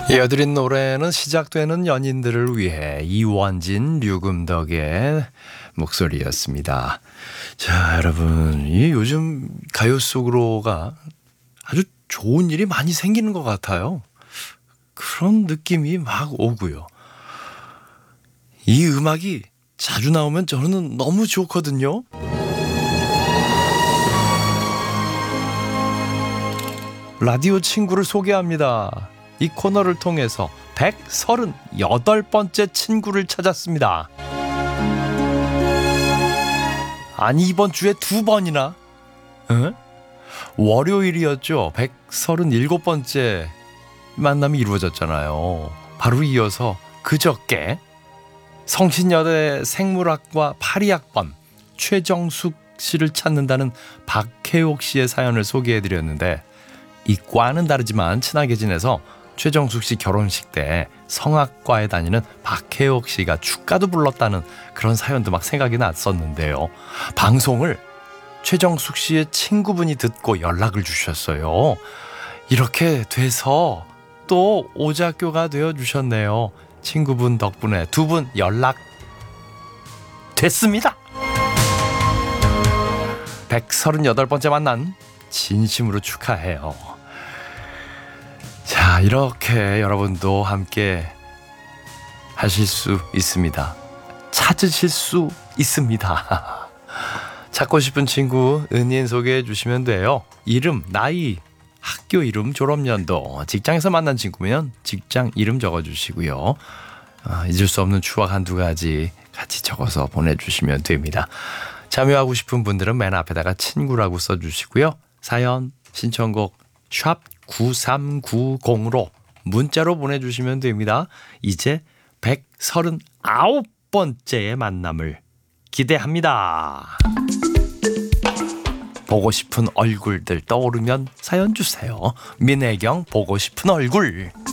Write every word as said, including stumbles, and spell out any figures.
이어드린 노래는 시작되는 연인들을 위해 이원진, 류금덕의 목소리였습니다. 자, 여러분, 이 요즘 가요 속으로가 아주 좋은 일이 많이 생기는 것 같아요. 그런 느낌이 막 오고요. 이 음악이 자주 나오면 저는 너무 좋거든요. 라디오 친구를 소개합니다. 이 코너를 통해서 백삼십팔 번째 친구를 찾았습니다. 아니, 이번 주에 두 번이나? 응? 월요일이었죠. 백삼십칠 번째 만남이 이루어졌잖아요. 바로 이어서 그저께 성신여대 생물학과 팔 이 학번 최정숙 씨를 찾는다는 박혜옥 씨의 사연을 소개해드렸는데, 이 과는 다르지만 친하게 지내서 최정숙 씨 결혼식 때 성악과에 다니는 박혜옥 씨가 축가도 불렀다는 그런 사연도 막 생각이 났었는데요. 방송을 최정숙 씨의 친구분이 듣고 연락을 주셨어요. 이렇게 돼서 또 오작교가 되어주셨네요. 친구분 덕분에 두 분 연락 됐습니다. 백삼십팔 번째 만남 진심으로 축하해요. 자, 이렇게 여러분도 함께 하실 수 있습니다. 찾으실 수 있습니다. 찾고 싶은 친구 은인 소개해 주시면 돼요. 이름, 나이, 학교 이름, 졸업연도, 직장에서 만난 친구면 직장 이름 적어주시고요. 아, 잊을 수 없는 추억 한두 가지 같이 적어서 보내주시면 됩니다. 참여하고 싶은 분들은 맨 앞에다가 친구라고 써주시고요. 사연, 신청곡 샵 구삼구공으로 문자로 보내주시면 됩니다. 이제 백삼십구 번째의 만남을 기대합니다. 보고 싶은 얼굴들 떠오르면 사연 주세요. 민혜경 보고 싶은 얼굴.